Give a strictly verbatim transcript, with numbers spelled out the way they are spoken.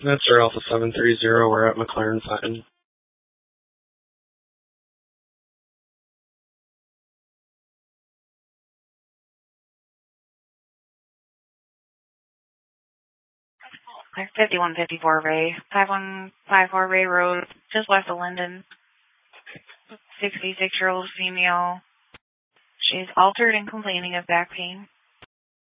That's Air Alpha seven three zero. We're at McLaren Fenton. fifty-one fifty-four Ray. five one five four Ray Road, just west of Linden. sixty-six-year-old female. She's altered and complaining of back pain.